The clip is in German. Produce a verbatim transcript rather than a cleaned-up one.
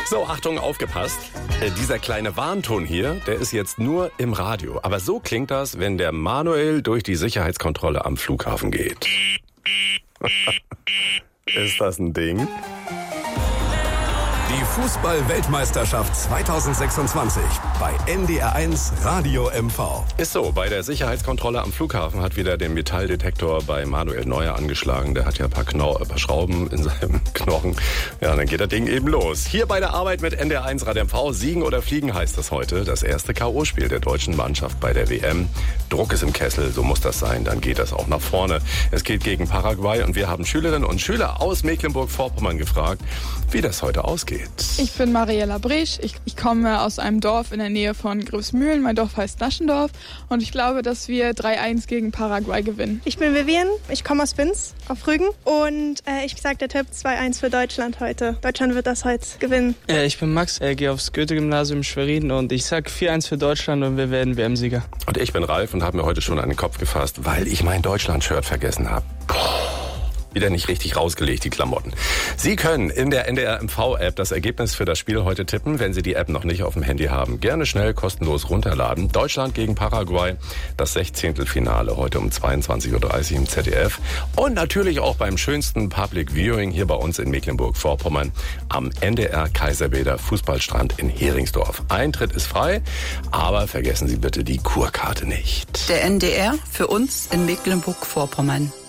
So, Achtung, aufgepasst. Äh, dieser kleine Warnton hier, der ist jetzt nur im Radio. Aber so klingt das, wenn der Manuel durch die Sicherheitskontrolle am Flughafen geht. Ist das ein Ding? Die Fußball-Weltmeisterschaft zweitausendsechsundzwanzig bei N D R eins Radio M V. Ist so, bei der Sicherheitskontrolle am Flughafen hat wieder den Metalldetektor bei Manuel Neuer angeschlagen. Der hat ja ein paar, Knau- ein paar Schrauben in seinem Knochen. Ja, dann geht das Ding eben los. Hier bei der Arbeit mit N D R eins Radio M V. Siegen oder fliegen heißt das heute. Das erste K O-Spiel der deutschen Mannschaft bei der W M. Druck ist im Kessel, so muss das sein. Dann geht das auch nach vorne. Es geht gegen Paraguay und wir haben Schülerinnen und Schüler aus Mecklenburg-Vorpommern gefragt, wie das heute ausgeht. Ich bin Mariella Brech, ich, ich komme aus einem Dorf in der Nähe von Gröbsmühlen, mein Dorf heißt Naschendorf und ich glaube, dass wir drei eins gegen Paraguay gewinnen. Ich bin Vivian, ich komme aus Binz auf Rügen und äh, ich sage der Tipp zwei eins für Deutschland heute. Deutschland wird das heute gewinnen. Äh, ich bin Max, äh, gehe aufs Goethe-Gymnasium Schwerin und ich sage vier eins für Deutschland und wir werden W M-Sieger. Und ich bin Ralf und habe mir heute schon an den Kopf gefasst, weil ich mein Deutschland-Shirt vergessen habe. Wieder nicht richtig rausgelegt, die Klamotten. Sie können in der N D R M V-App das Ergebnis für das Spiel heute tippen, wenn Sie die App noch nicht auf dem Handy haben. Gerne schnell kostenlos runterladen. Deutschland gegen Paraguay, das Sechzehntelfinale heute um zweiundzwanzig Uhr dreißig im Z D F. Und natürlich auch beim schönsten Public Viewing hier bei uns in Mecklenburg-Vorpommern am N D R Kaiserbäder Fußballstrand in Heringsdorf. Eintritt ist frei, aber vergessen Sie bitte die Kurkarte nicht. Der N D R für uns in Mecklenburg-Vorpommern.